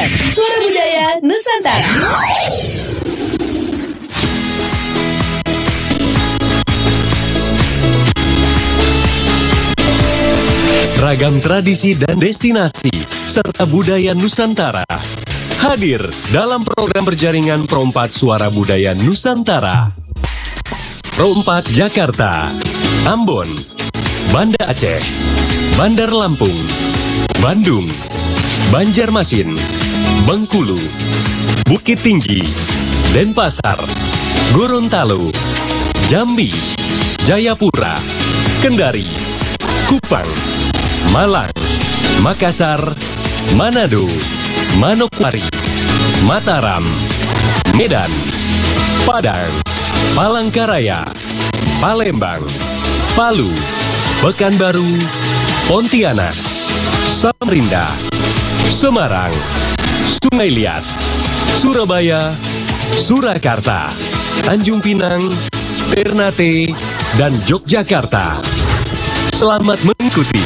Dengarkan Suara Budaya Nusantara. Ragam tradisi dan destinasi serta budaya Nusantara hadir dalam program berjaringan Pro4 Suara Budaya Nusantara. Pro4 Jakarta, Ambon, Banda Aceh, Bandar Lampung, Bandung, Banjarmasin, Bengkulu, Bukit Tinggi, Denpasar, Gorontalo, Jambi, Jayapura, Kendari, Kupang, Malang, Makassar, Manado, Manokwari, Mataram, Medan, Padang, Palangkaraya, Palembang, Palu, Pekanbaru, Pontianak, Samarinda, Semarang, Sungai Liat, Surabaya, Surakarta, Tanjung Pinang, Ternate, dan Yogyakarta. Selamat mengikuti.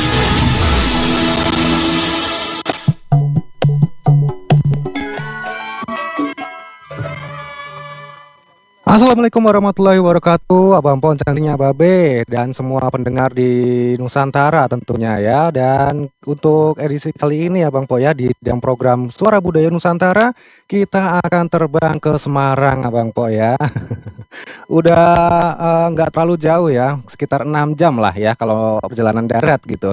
Assalamualaikum warahmatullahi wabarakatuh, Abang Pon cantiknya Babe dan semua pendengar di Nusantara tentunya ya. Dan untuk edisi kali ini Abang Po ya, di dalam program Suara Budaya Nusantara kita akan terbang ke Semarang Abang Po ya. Udah nggak terlalu jauh ya, sekitar 6 jam lah ya kalau perjalanan darat gitu.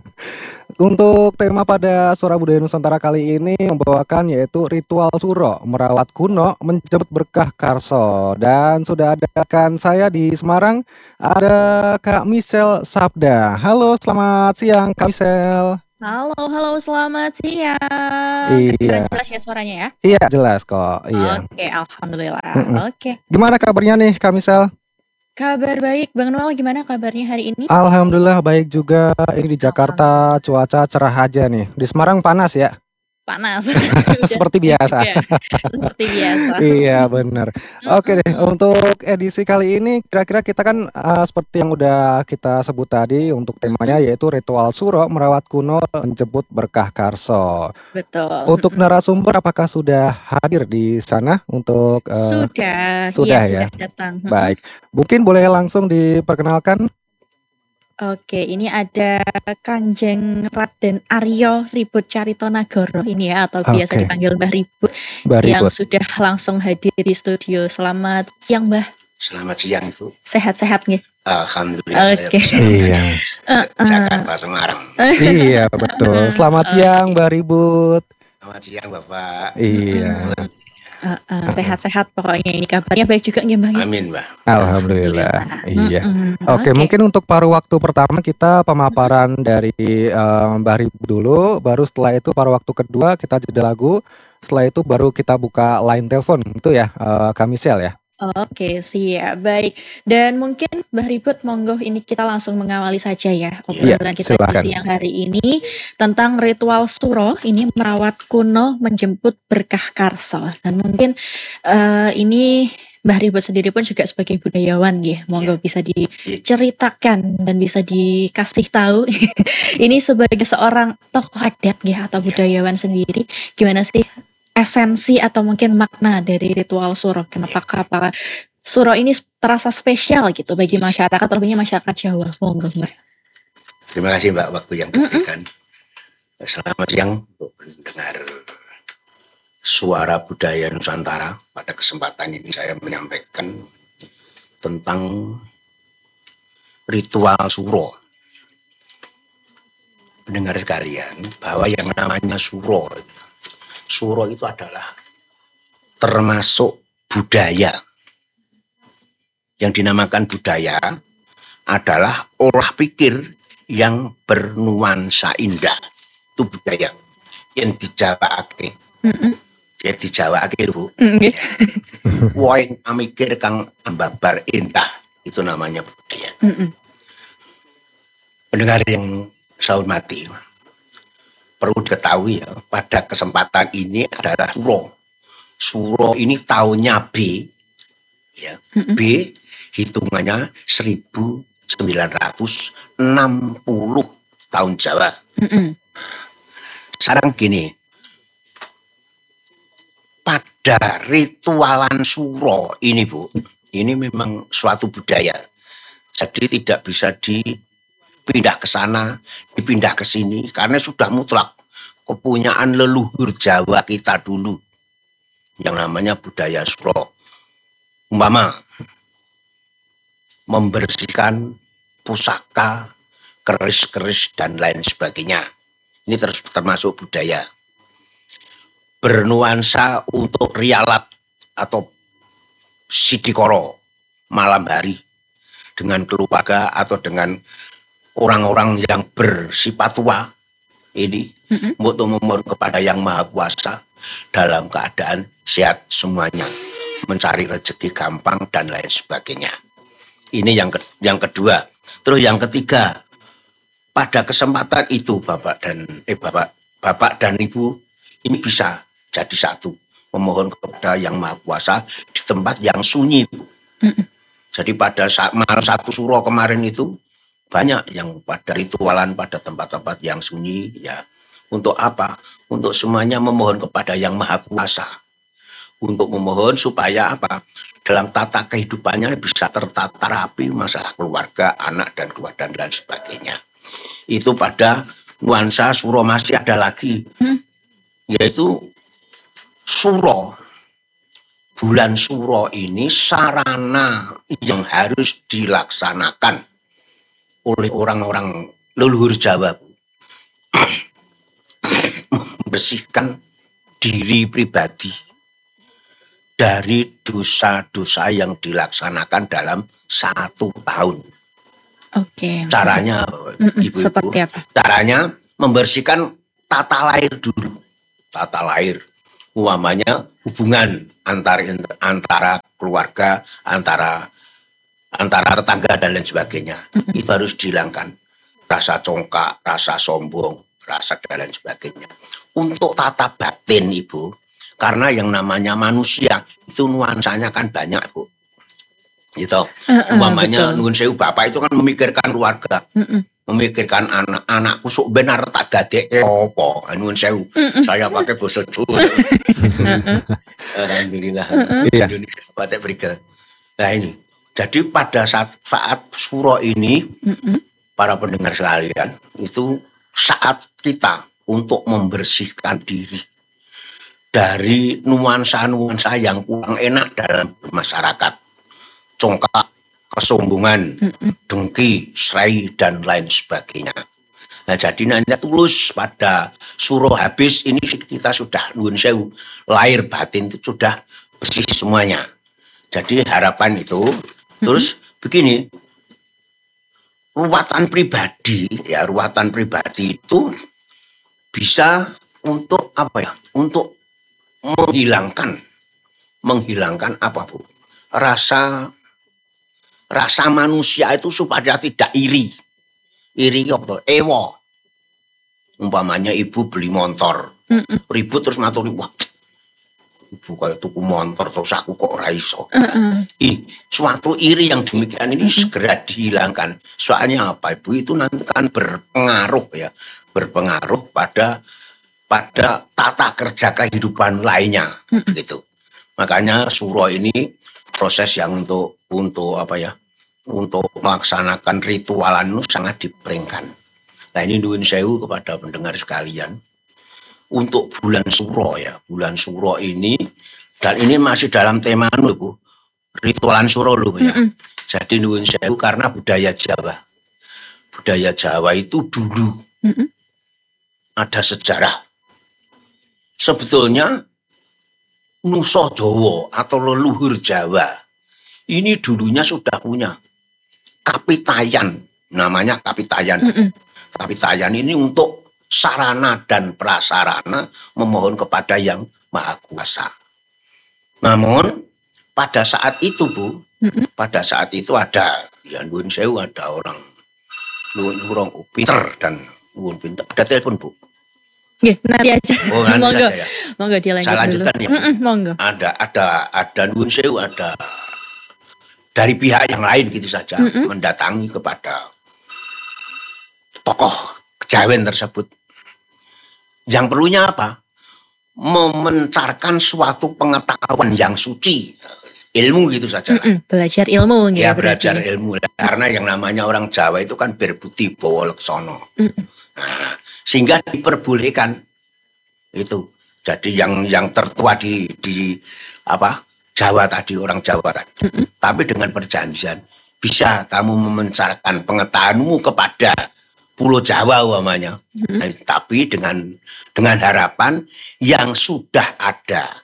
Untuk tema pada Suara Budaya Nusantara kali ini membawakan yaitu ritual suro, merawat kuno, menjemput berkah karso. Dan sudah ada rekan saya di Semarang, ada Kak Michelle Sabda. Halo, selamat siang Kak Michelle. Halo, selamat siang. Iya. Jelas ya suaranya ya? Iya, jelas kok. Iya. Oke, alhamdulillah. Oke. Gimana kabarnya nih Kak Michelle? Kabar baik, Bang Noel gimana kabarnya hari ini? Alhamdulillah baik juga. Ini di Jakarta cuaca cerah aja nih. Di Semarang panas ya? Panas. Seperti biasa. Seperti biasa. Iya benar. Oke deh, untuk edisi kali ini kira-kira kita kan seperti yang udah kita sebut tadi untuk temanya yaitu ritual suro merawat kuno menjemput berkah karso. Betul. Untuk narasumber apakah sudah hadir di sana untuk Sudah ya? Sudah datang. Baik, mungkin boleh langsung diperkenalkan. Oke, ini ada Kanjeng Raden Aryo Ribut Caritonagoro ini ya, atau biasa dipanggil Mbah Ribut, yang sudah langsung hadir di studio. Selamat siang, Mbah. Selamat siang, Ibu. Sehat-sehat nih? Alhamdulillah. Oke. Iya. Jakarta, Semarang. Iya, betul. Selamat siang, Mbah Ribut. Selamat siang, Bapak. Iya. Sehat-sehat pokoknya, ini kabarnya baik juga ya Mbak. Amin, Mbak. Alhamdulillah. Iya. Oke, mungkin untuk paruh waktu pertama kita pemaparan dari Mbak Ribut dulu, baru setelah itu paruh waktu kedua kita jeda lagu, setelah itu baru kita buka line telepon itu ya, Kak Michelle ya. Oke, siap, baik. Dan mungkin Mbah Ribut, monggo ini kita langsung mengawali saja ya obrolan kita di siang hari ini tentang ritual suro, ini merawat kuno menjemput berkah karso. Dan mungkin ini Mbah Ribut sendiri pun juga sebagai budayawan ya, monggo bisa diceritakan dan bisa dikasih tahu ini sebagai seorang tokoh adat ya atau budayawan sendiri, gimana sih esensi atau mungkin makna dari ritual suro? Kenapa suro ini terasa spesial gitu bagi masyarakat, terlebihnya masyarakat Jawa? Monggo, Mbak. Terima kasih, Mbak, waktu yang diberikan. Selamat siang untuk pendengar Suara Budaya Nusantara. Pada kesempatan ini saya menyampaikan tentang ritual suro. Pendengar sekalian, bahwa yang namanya suro itu adalah termasuk budaya. Yang dinamakan budaya adalah olah pikir yang bernuansa indah. Itu budaya yang dijawabake. Ya dijawabake, Bu. Woing pamikir kang ambabar indah, itu namanya budaya. Pendengar yang saya hormati, perlu diketahui ya, pada kesempatan ini adalah suro. Suro ini tahunnya B, ya. B hitungannya 1960 tahun Jawa. Sekarang gini, pada ritualan suro ini Bu, ini memang suatu budaya. Jadi tidak bisa dipindah ke sana, dipindah ke sini, karena sudah mutlak kepunyaan leluhur Jawa kita dulu yang namanya budaya suro. Umpama membersihkan pusaka, keris-keris dan lain sebagainya. Ini termasuk budaya. Bernuansa untuk rialat atau sidikoro malam hari dengan keluarga atau dengan orang-orang yang bersifat tua ini untuk memohon kepada Yang Maha Kuasa dalam keadaan sehat semuanya, mencari rezeki gampang dan lain sebagainya. Ini yang kedua. Terus yang ketiga, pada kesempatan itu Bapak dan Ibu ini bisa jadi satu, memohon kepada Yang Maha Kuasa di tempat yang sunyi. Jadi pada saat malam 1 Suro kemarin itu banyak yang pada ritualan pada tempat-tempat yang sunyi ya. Untuk apa? Untuk semuanya memohon kepada Yang Maha Kuasa. Untuk memohon supaya apa? Dalam tata kehidupannya bisa tertata rapi, masalah keluarga, anak dan keluarga dan sebagainya. Itu pada nuansa suro. Masih ada lagi, yaitu suro. Bulan suro ini sarana yang harus dilaksanakan oleh orang-orang leluhur Jawa. Membersihkan diri pribadi dari dosa-dosa yang dilaksanakan dalam 1 tahun. Oke. Caranya, Ibu-ibu, seperti apa? Caranya membersihkan tata lahir dulu. Tata lahir, umpamanya hubungan antara keluarga, antara tetangga dan lain sebagainya. Itu harus dihilangkan. Rasa congkak, rasa sombong, rasa dan lain sebagainya. Untuk tata batin, Ibu, karena yang namanya manusia itu nuansanya kan banyak Bu. Gitu. Umpamanya nuwun sewu bapak itu kan memikirkan keluarga. Memikirkan anak-anakku sok benar tak gadeke apa. Nuwun sewu. Saya pakai basa Jawa. Alhamdulillah. Indonesia Batik Brigade. Nah ini. Jadi pada saat suro ini para pendengar sekalian, itu saat kita untuk membersihkan diri dari nuansa-nuansa yang kurang enak dalam masyarakat. Congkak, kesombongan, dengki, serai, dan lain sebagainya. Nah, jadi nanti tulus pada suro habis ini kita sudah nuwun sewu, lahir batin itu sudah bersih semuanya. Jadi harapan itu, terus begini, ruwatan pribadi itu bisa untuk apa ya? Untuk menghilangkan apa Bu? Rasa manusia itu supaya tidak iri apa? Ewo. Umpamanya ibu beli motor, ribut terus maturi, wah, ibu kayak tuku motor terus aku kok ora iso. Suatu iri yang demikian ini segera dihilangkan. Soalnya apa Ibu? Itu nanti kan berpengaruh pada tata kerja kehidupan lainnya, gitu. Makanya suro ini proses yang untuk apa ya? Untuk melaksanakan ritualan itu sangat diperinkan. Nah ini nuwun sewu kepada pendengar sekalian. Untuk bulan suro ya, bulan suro ini dan ini masih dalam tema Bu, ritualan suro loh ya. Jadi nuwun sewu karena budaya Jawa itu dulu ada sejarah. Sebetulnya Nusa Jawa atau leluhur Jawa ini dulunya sudah punya kapitayan, namanya kapitayan. Kapitayan ini untuk sarana dan prasarana memohon kepada Yang Maha Kuasa. Namun pada saat itu Bu, pada saat itu ada ya nuwun sewu, ada orang pinter dan nuwun pinter. Ada telepon Bu. Nggih, nanti aja. Oh, nanti monggo. saja ya. Monggo dilanjut Saya lanjutkan dulu. ya. Monggo. Ada nuwun sewu, ada dari pihak yang lain gitu saja mendatangi kepada tokoh kejawen tersebut. Yang perlunya apa? memencarkan suatu pengetahuan yang suci, ilmu gitu saja. Belajar ilmu gitu. Ya belajar ilmu, karena yang namanya orang Jawa itu kan berbudi bawa leksono. Nah, sehingga diperbolehkan itu. Jadi yang tertua di apa Jawa tadi, orang Jawa tadi. Tapi dengan perjanjian bisa kamu memencarkan pengetahuanmu kepada Pulau Jawa umpamanya. Tapi dengan harapan yang sudah ada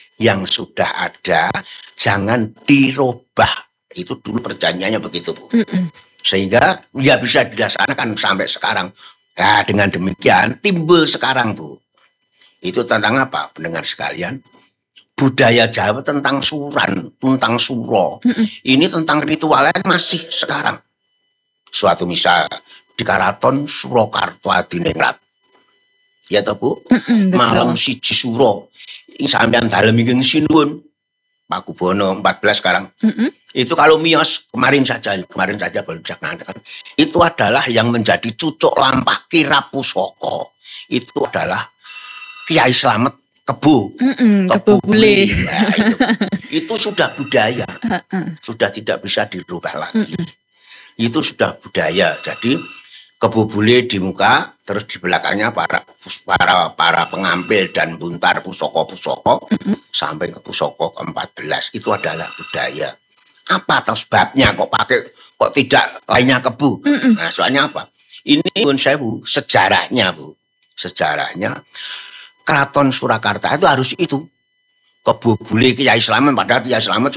jangan dirubah. Itu dulu perjanjiannya begitu, Bu. Sehingga ya bisa dilaksanakan sampai sekarang. Nah, dengan demikian timbul sekarang, Bu. Itu tentang apa, pendengar sekalian? Budaya Jawa tentang suran, tentang suro. Ini tentang ritualnya masih sekarang. Suatu misal di Karaton Surakarta Adiningrat. Ya toh, Bu? Malam siji suro. Ini sampean dalem iki sinuwun. Pak Kubono 14 sekarang. Itu kalau miyos kemarin saja baru bisa mengatakan. Itu adalah yang menjadi cucuk lampah kirap pusaka. Itu adalah Kiai Slamet Kebo bule. Nah, itu sudah budaya, sudah tidak bisa dirubah lagi. Itu sudah budaya. Jadi Kebo bule di muka, terus di belakangnya para pengambil dan buntar pusaka-pusaka sampai ke pusaka ke-14. Itu adalah budaya. Apa atau sebabnya kok tidak lainnya Kebo? Nah, soalnya apa? Ini pun sewu sejarahnya, Bu. Sejarahnya Keraton Surakarta itu harus itu. Kebo bule Kiai Slamet, padahal Kiai Slamet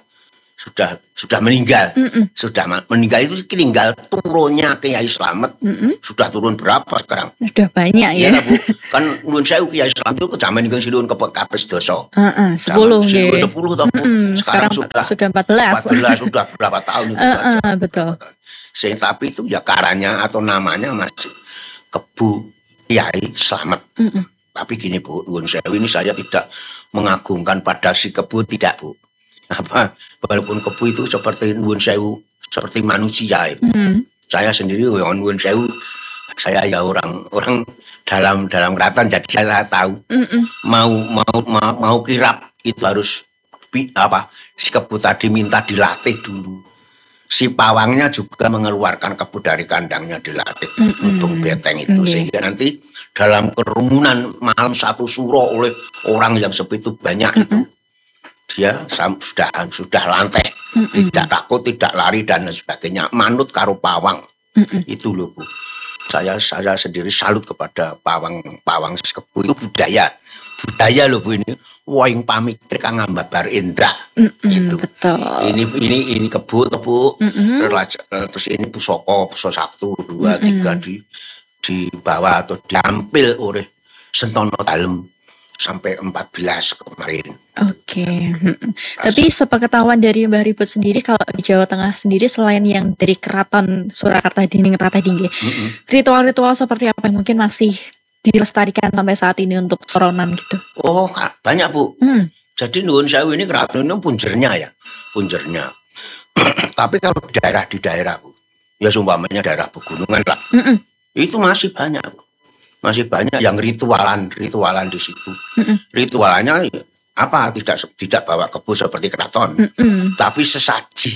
sudah meninggal. Sudah meninggal itu tinggal turunnya Kiai Slamet. Sudah turun berapa sekarang? Sudah banyak ya. Bu. Kan nuwun sewu Kiai Slamet itu kejaman ingkang sinuwun kapes dosa. 10 nggih. 10 toh. Sekarang sudah 14. 14 sudah berapa tahun itu saja. Betul. Tapi itu ya karanya atau namanya masih Kebo Kiai Slamet. Tapi gini, Bu, nuwun sewu ini saya tidak mengagungkan pada si Kebo, tidak, Bu. Walaupun Kebo itu seperti nuwun sewu, seperti manusia. Saya sendiri nuwun sewu, saya ya orang dalam keraton, jadi saya tahu mau kirap itu harus si Kebo tadi minta dilatih dulu. Si pawangnya juga mengeluarkan Kebo dari kandangnya dilatih untuk beteng itu, sehingga nanti dalam kerumunan malam satu suro oleh orang yang sebegitu banyak itu dia sudah lantai, tidak takut, tidak lari dan sebagainya, manut karo pawang. Itu loh, Bu. Saya sendiri salut kepada pawang Kebo. Itu budaya loh, Bu, ini. Woing pamikir kang ambabar Indra. Itu. Betul. Ini Kebo, Bu. Terus ini pusaka 1, 2, 3 dibawa atau diambil oleh Sentono Dalem sampai 14 kemarin. Oke. Tapi sepengetahuan dari Mbah Ribut sendiri, kalau di Jawa Tengah sendiri selain yang dari Keraton Surakarta Diningrat tadi, ritual-ritual seperti apa yang mungkin masih dilestarikan sampai saat ini untuk soronan gitu? Oh, banyak, Bu. Jadi nuwun sewu ini keraton itu punjernya. Tapi kalau di daerah, Bu, ya seumpamanya daerah pegunungan lah, itu masih banyak, Bu. Masih banyak yang ritualan di situ. Ritualannya apa? Tidak bawa Kebo seperti keraton, tapi sesaji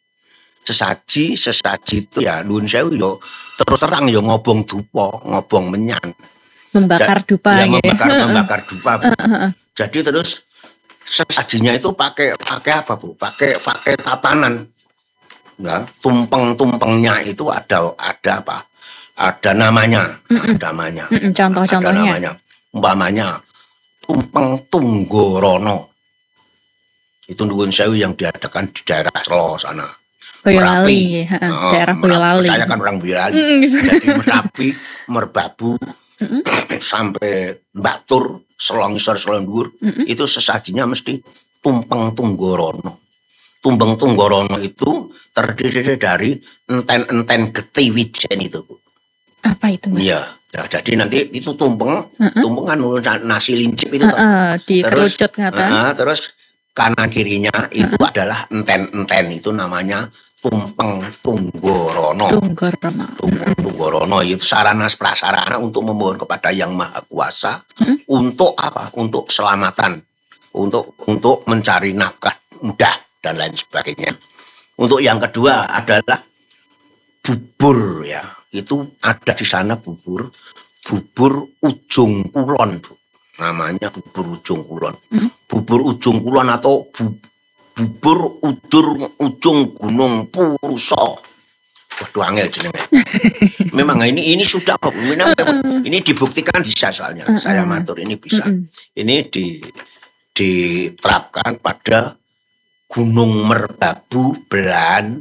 itu ya nuwun sewu yo terus terang yo ngobong dupa, ngobong menyan. Membakar dupa ya. Membakar dupa, Bu. Jadi terus sesajinya itu pakai apa, Bu? Pakai tatanan. Ya, tumpeng-tumpengnya itu ada apa? Ada namanya. Contoh-contohnya. Umpamanya tumpeng Tunggorono. Itu nuwun sewu yang diadakan di daerah Selo sana. Boyolali, daerah Boyolali. Saya kan orang Boyolali. Jadi Merapi, Merbabu, sampai Batur, Selongisor, Selondur, itu sesajinya mesti tumpeng Tunggorono. Tumpeng Tunggorono itu terdiri dari enten-enten geti wijen itu, Bu. Apa itu, Mas? Iya, ya, jadi nanti itu tumpeng kan nasi lincip itu. Dikerucut ngata. Terus kanan kirinya itu adalah enten-enten, itu namanya tumpeng Tunggorono. Tunggorono itu sarana prasarana untuk memohon kepada Yang Maha Kuasa Untuk apa? Untuk keselamatan, untuk mencari nafkah mudah dan lain sebagainya. Untuk yang kedua adalah bubur ya. Itu ada di sana bubur ujung kulon, Bu. Namanya bubur ujung kulon. Bubur ujung kulon atau bubur ujung Gunung Purusa. Waduh, angel jenenge. Memang ini sudah ini dibuktikan bisa soalnya. Saya matur ini bisa. Ini diterapkan pada Gunung Merbabu belahan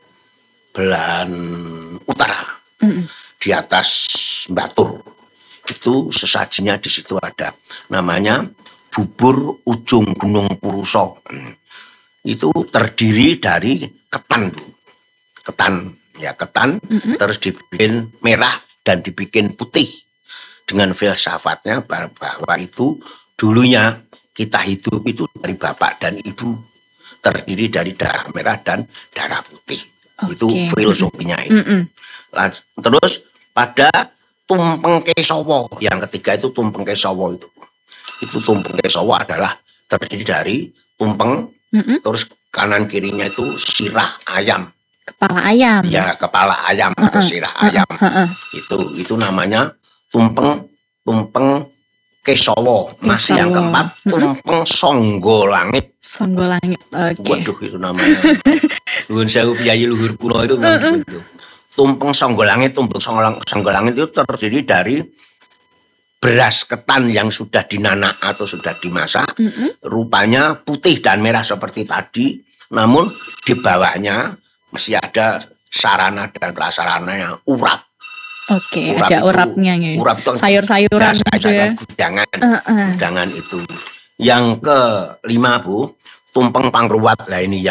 utara. Di atas Batur. Itu sesajinya di situ ada. Namanya bubur ujung Gunung Purusa. Itu terdiri dari ketan, Bu. Ketan. Terus dibikin merah dan dibikin putih dengan filsafatnya bahwa itu dulunya kita hidup itu dari bapak dan ibu, terdiri dari darah merah dan darah putih. Itu filosofinya itu. Terus pada tumpeng Kesawa yang ketiga itu tumpeng Kesawa itu tumpeng Kesawa adalah terdiri dari tumpeng, terus kanan kirinya itu sirah ayam. Kepala ayam. Ya, kepala ayam atau sirah ayam. Itu namanya tumpeng Kesawa. Masih yang keempat tumpeng Songgolangit. Songgolangit. Waduh, itu namanya. Nuwun sewu piyayi luhur kula itu memang begitu. Tumpeng Songgolangit itu terdiri dari beras ketan yang sudah dinanak atau sudah dimasak. Rupanya putih dan merah seperti tadi, namun di bawahnya masih ada sarana dan prasarana yang urap. Urap ada urapnya ya. Urap itu sayur-sayuran gitu ya. Gudangan itu. Yang kelima, Bu, tumpeng Pangruwat. Lah ini